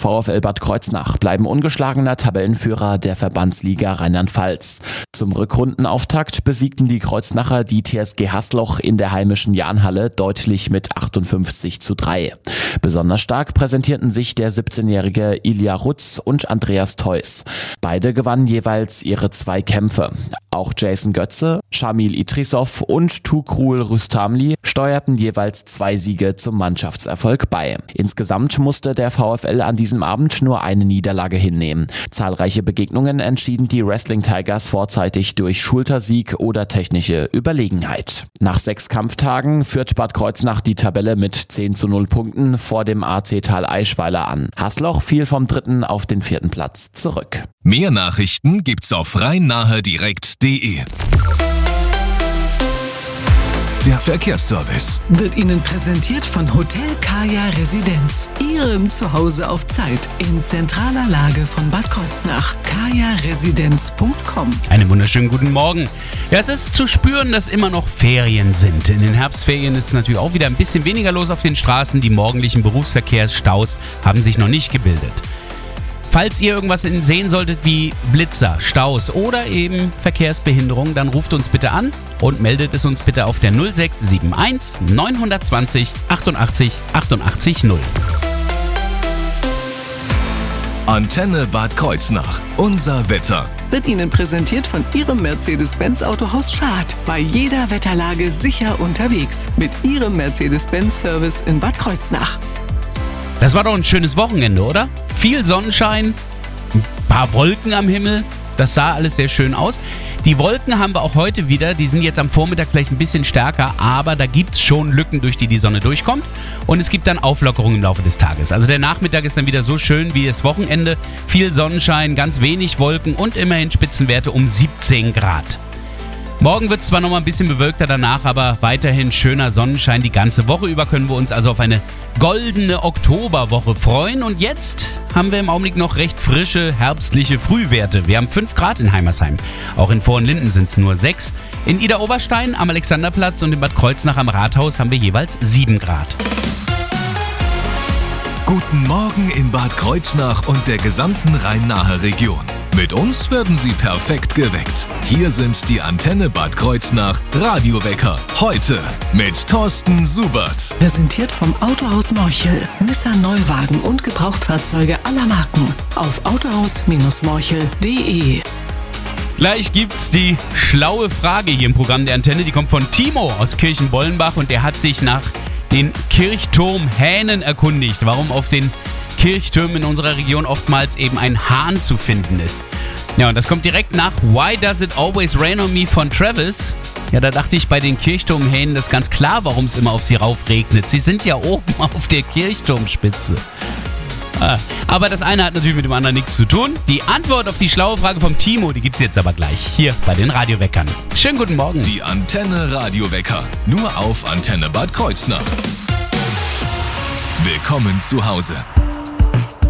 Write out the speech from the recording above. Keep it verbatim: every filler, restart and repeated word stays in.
VfL Bad Kreuznach bleiben ungeschlagener Tabellenführer der Verbandsliga Rheinland-Pfalz. Zum Rückrundenauftakt besiegten die Kreuznacher die T S G Hasloch in der heimischen Jahnhalle deutlich mit achtundfünfzig zu drei. Besonders stark präsentierten sich der siebzehnjährige Ilja Rutz und Andreas Theus. Beide gewannen jeweils ihre zwei Kämpfe. Auch Jason Götze, Shamil Idrisov und Tukrul Rüstamli steuerten jeweils zwei Siege zum Mannschaftserfolg bei. Insgesamt musste der VfL an diesem Abend nur eine Niederlage hinnehmen. Zahlreiche Begegnungen entschieden die Wrestling Tigers vorzeitig durch Schultersieg oder technische Überlegenheit. Nach sechs Kampftagen führt Bad Kreuznach die Tabelle mit zehn zu null Punkten vor dem A C Tal Eischweiler an. Hasloch fiel vom dritten auf den vierten Platz zurück. Mehr Nachrichten gibt's auf rheinnahe direkt punkt de. Der Verkehrsservice wird Ihnen präsentiert von Hotel Kaya Residenz, Ihrem Zuhause auf Zeit, in zentraler Lage von Bad Kreuznach. kaya residenz punkt com. Einen wunderschönen guten Morgen. Ja, es ist zu spüren, dass immer noch Ferien sind. In den Herbstferien ist natürlich auch wieder ein bisschen weniger los auf den Straßen. Die morgendlichen Berufsverkehrsstaus haben sich noch nicht gebildet. Falls ihr irgendwas sehen solltet wie Blitzer, Staus oder eben Verkehrsbehinderung, dann ruft uns bitte an und meldet es uns bitte auf der null sechs sieben eins neun zwei null achtundachtzig achtundachtzig null. Antenne Bad Kreuznach. Unser Wetter wird Ihnen präsentiert von Ihrem Mercedes-Benz Autohaus Schad. Bei jeder Wetterlage sicher unterwegs mit Ihrem Mercedes-Benz-Service in Bad Kreuznach. Das war doch ein schönes Wochenende, oder? Viel Sonnenschein, ein paar Wolken am Himmel, das sah alles sehr schön aus. Die Wolken haben wir auch heute wieder, die sind jetzt am Vormittag vielleicht ein bisschen stärker, aber da gibt es schon Lücken, durch die die Sonne durchkommt und es gibt dann Auflockerungen im Laufe des Tages. Also der Nachmittag ist dann wieder so schön wie das Wochenende, viel Sonnenschein, ganz wenig Wolken und immerhin Spitzenwerte um siebzehn Grad. Morgen wird es zwar noch mal ein bisschen bewölkter danach, aber weiterhin schöner Sonnenschein. Die ganze Woche über können wir uns also auf eine goldene Oktoberwoche freuen. Und jetzt haben wir im Augenblick noch recht frische, herbstliche Frühwerte. Wir haben fünf Grad in Heimersheim. Auch in Vornlinden sind es nur sechs. In Idar-Oberstein am Alexanderplatz und in Bad Kreuznach am Rathaus haben wir jeweils sieben Grad. Guten Morgen in Bad Kreuznach und der gesamten Rhein-Nahe Region. Mit uns werden Sie perfekt geweckt. Hier sind die Antenne Bad Kreuznach Radiowecker. Heute mit Thorsten Subert. Präsentiert vom Autohaus Morchel. Nissan Neuwagen und Gebrauchtfahrzeuge aller Marken. Auf autohaus morchel punkt de. Gleich gibt's die schlaue Frage hier im Programm der Antenne. Die kommt von Timo aus Kirchenbollenbach und der hat sich nach den Kirchturmhähnen erkundigt. Warum auf den Kirchtürmen in unserer Region oftmals eben ein Hahn zu finden ist. Ja, und das kommt direkt nach Why Does It Always Rain on Me von Travis. Ja, da dachte ich bei den Kirchturmhähnen, das ist ganz klar, warum es immer auf sie raufregnet. Sie sind ja oben auf der Kirchturmspitze. Ah, aber das eine hat natürlich mit dem anderen nichts zu tun. Die Antwort auf die schlaue Frage vom Timo, die gibt's jetzt aber gleich hier bei den Radioweckern. Schönen guten Morgen. Die Antenne Radiowecker, nur auf Antenne Bad Kreuznach. Willkommen zu Hause.